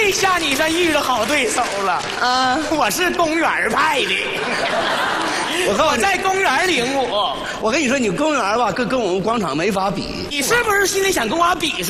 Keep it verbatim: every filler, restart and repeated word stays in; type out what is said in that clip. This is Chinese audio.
这下你算遇着好对手了啊！我是公园派的， 我告诉你， 我在公园领舞。 我跟你说，你公园吧，跟跟我们广场没法比。 你是不是心里想跟我比试